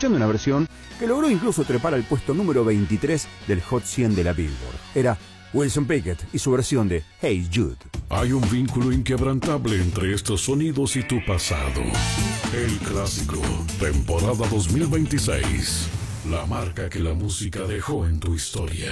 escuchando una versión que logró incluso trepar al puesto número 23 del Hot 100 de la Billboard. Era Wilson Pickett y su versión de Hey Jude. Hay un vínculo inquebrantable entre estos sonidos y tu pasado. El clásico, temporada 2026. La marca que la música dejó en tu historia.